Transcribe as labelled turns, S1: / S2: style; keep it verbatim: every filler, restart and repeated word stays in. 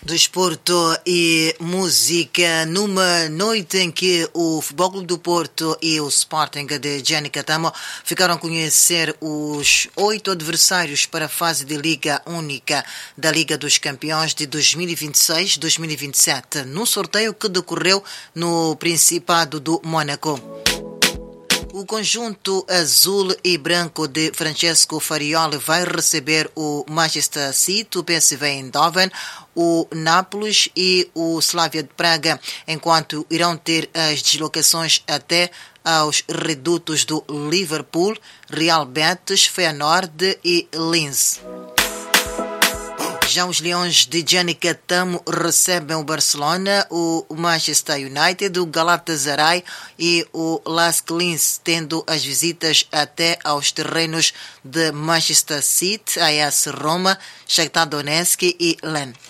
S1: Desporto e música numa noite em que o Futebol Clube do Porto e o Sporting de Gianni Catamo ficaram a conhecer os oito adversários para a fase de Liga Única da Liga dos Campeões de dois mil e vinte e seis dois mil e vinte e sete, no sorteio que decorreu no Principado do Mônaco. O conjunto azul e branco de Francesco Farioli vai receber o Manchester City, o P S V Eindhoven, o Nápoles e o Slavia de Praga, enquanto irão ter as deslocações até aos redutos do Liverpool, Real Betis, Feyenoord e Linz. Já os Leões de Gianni Catamo recebem o Barcelona, o Manchester United, o Galatasaray e o Lask Linz, tendo as visitas até aos terrenos de Manchester City, A S Roma, Shakhtar Donetsk e Lens.